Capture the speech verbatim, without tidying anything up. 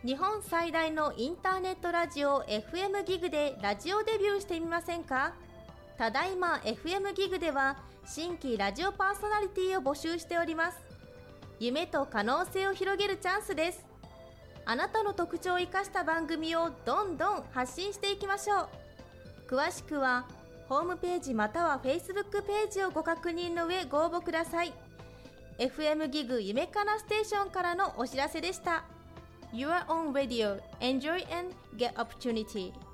日本最大のインターネットラジオ エフエム ギグでラジオデビューしてみませんか？ただいま エフエム ギグでは新規ラジオパーソナリティを募集しております。夢と可能性を広げるチャンスです。あなたの特徴を生かした番組をどんどん発信していきましょう。詳しくはホームページまたは Facebook ページをご確認の上ご応募ください。 エフエム ギグ夢かなステーションからのお知らせでした。 Your own radio. Enjoy and get opportunity.